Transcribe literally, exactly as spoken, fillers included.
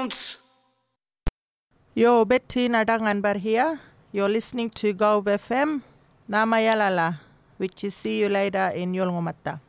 Bounce! Yo, Betty Nadanganbar here. You're listening to Gulf F M. Namayalala, which is see you later in Yolngomatta.